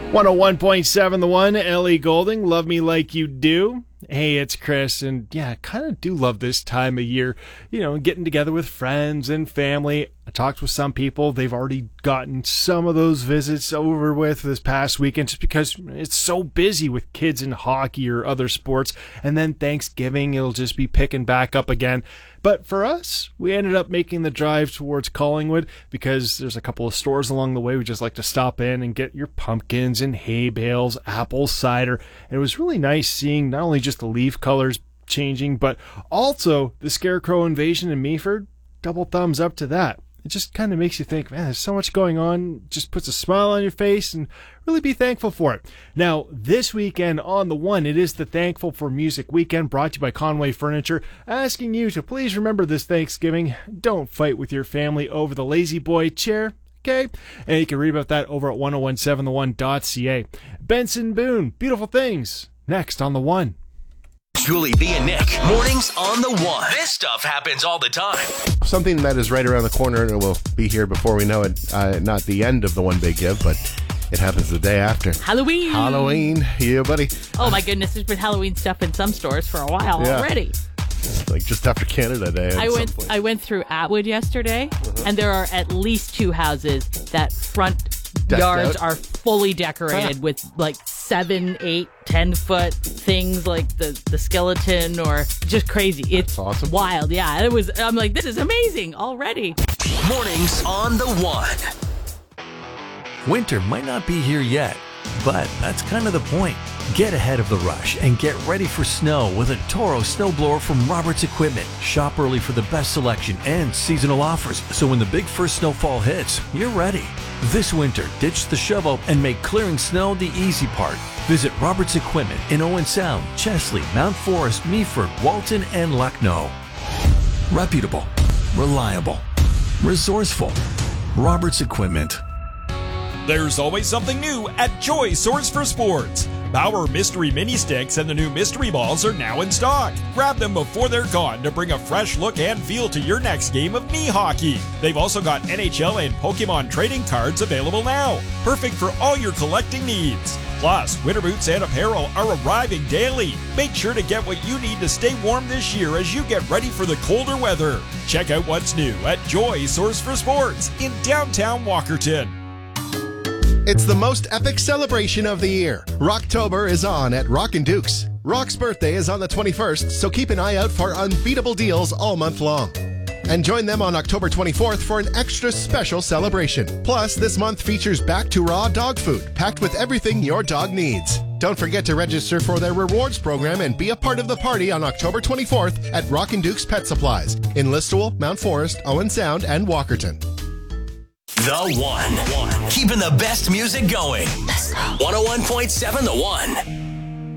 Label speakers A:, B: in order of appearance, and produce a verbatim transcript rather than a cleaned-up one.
A: one oh one point seven The One, Ellie Goulding, Love Me Like You Do. Hey, it's Chris, and yeah, I kind of do love this time of year, you know, getting together with friends and family. I talked with some people, they've already gotten some of those visits over with this past weekend just because it's so busy with kids in hockey or other sports, and then Thanksgiving, it'll just be picking back up again. But for us, we ended up making the drive towards Collingwood because there's a couple of stores along the way we just like to stop in and get your pumpkins and hay bales, apple cider. And it was really nice seeing not only just the leaf colors changing, but also the Scarecrow invasion in Meaford. Double thumbs up to that. It just kind of makes you think, man, there's so much going on. Just puts a smile on your face and really be thankful for it. Now, this weekend on The One, it is the Thankful for Music weekend brought to you by Conway Furniture, asking you to please remember this Thanksgiving, don't fight with your family over the lazy boy chair. Okay? And you can read about that over at ten seventeen the one dot c a. Benson Boone, Beautiful Things, next on The One.
B: Julie B and Nick, mornings on The One. This stuff happens all the time.
C: Something that is right around the corner and will be here before we know it. Uh, not the end of the One Big Give, but it happens the day after.
D: Halloween.
C: Halloween. Yeah, buddy.
D: Oh, my goodness. There's been Halloween stuff in some stores for a while
C: Yeah.
D: already.
C: Like just after Canada Day.
D: I went I went through Atwood yesterday, uh-huh. and there are at least two houses that front
C: Decked
D: yards
C: out?
D: are fully decorated with like seven, eight, ten foot things like the, the skeleton or just crazy. It's
C: awesome.
D: Wild. Yeah. It was, I'm like, this is amazing already.
B: Mornings on The One.
E: Winter might not be here yet, but that's kind of the point. Get ahead of the rush and get ready for snow with a Toro snowblower from Roberts Equipment. Shop early for the best selection and seasonal offers, so when the big first snowfall hits, you're ready. This winter, ditch the shovel and make clearing snow the easy part. Visit Roberts Equipment in Owen Sound, Chesley, Mount Forest, Meaford, Walton, and Lucknow. Reputable, reliable, resourceful. Roberts Equipment.
F: There's always something new at Joy Source for Sports. Bauer Mystery Mini Sticks and the new Mystery Balls are now in stock. Grab them before they're gone to bring a fresh look and feel to your next game of knee hockey. They've also got N H L and Pokemon trading cards available now. Perfect for all your collecting needs. Plus, winter boots and apparel are arriving daily. Make sure to get what you need to stay warm this year as you get ready for the colder weather. Check out what's new at Joy Source for Sports in downtown Walkerton.
C: It's the most epic celebration of the year. Rocktober is on at Rockin' Dukes. Rock's birthday is on the twenty-first, so keep an eye out for unbeatable deals all month long. And join them on October twenty-fourth for an extra special celebration. Plus, this month features Back to Raw dog food, packed with everything your dog needs. Don't forget to register for their rewards program and be a part of the party on October twenty-fourth at Rockin' Dukes Pet Supplies in Listowel, Mount Forest, Owen Sound, and Walkerton.
B: The One. Keeping the best music going. one oh one point seven The One.